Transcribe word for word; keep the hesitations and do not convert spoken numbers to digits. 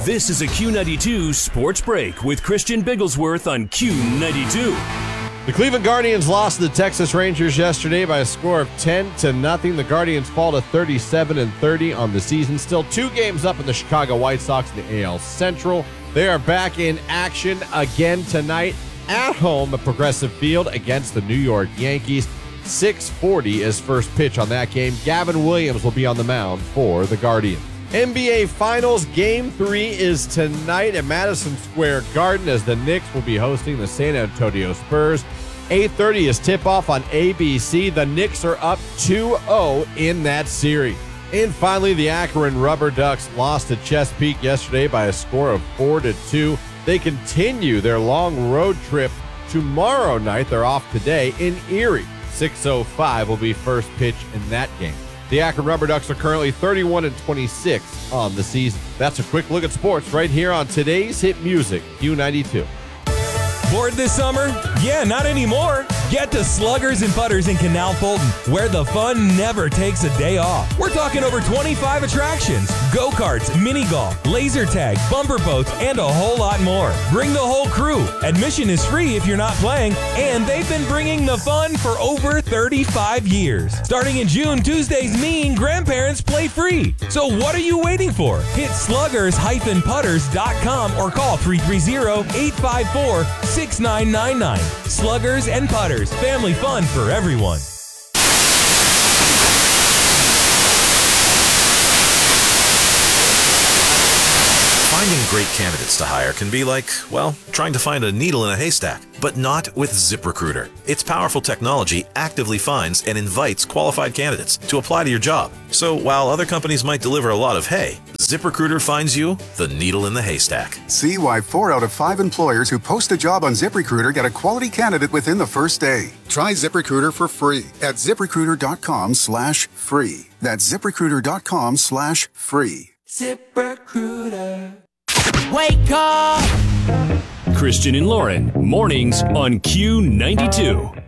This is a Q ninety-two Sports Break with Christian Bigglesworth on Q ninety-two. The Cleveland Guardians lost to the Texas Rangers yesterday by a score of ten to nothing. The Guardians fall to thirty-seven and thirty on the season. Still two games up in the Chicago White Sox in the A L Central. They are back in action again tonight at home at Progressive Field against the New York Yankees. six forty is first pitch on that game. Gavin Williams will be on the mound for the Guardians. N B A Finals Game three is tonight at Madison Square Garden as the Knicks will be hosting the San Antonio Spurs. eight thirty is tip-off on A B C. The Knicks are up two oh in that series. And finally, the Akron Rubber Ducks lost to Chesapeake yesterday by a score of four to two. They continue their long road trip tomorrow night. They're off today in Erie. six oh five will be first pitch in that game. The Akron Rubber Ducks are currently thirty-one and twenty-six on the season. That's a quick look at sports right here on today's hit music, Q ninety-two. Bored this summer? Yeah, not anymore. Get to Sluggers and Putters in Canal Fulton, where the fun never takes a day off. We're talking over twenty-five attractions, go-karts, mini golf, laser tag, bumper boats, and a whole lot more. Bring the whole crew. Admission is free if you're not playing, and they've been bringing the fun for over thirty-five years. Starting in June, Tuesdays mean grandparents play free. So what are you waiting for? Hit sluggers dash putters dot com or call three three zero, eight five four, six nine nine nine. Sluggers and Putters, family fun for everyone. Finding great candidates to hire can be like, well, trying to find a needle in a haystack, but not with ZipRecruiter. Its powerful technology actively finds and invites qualified candidates to apply to your job. So while other companies might deliver a lot of hay, ZipRecruiter finds you the needle in the haystack. See why four out of five employers who post a job on ZipRecruiter get a quality candidate within the first day. Try ZipRecruiter for free at ZipRecruiter.com slash free. That's ZipRecruiter.com slash free. ZipRecruiter. Wake up! Christian and Lauren, mornings on Q ninety-two.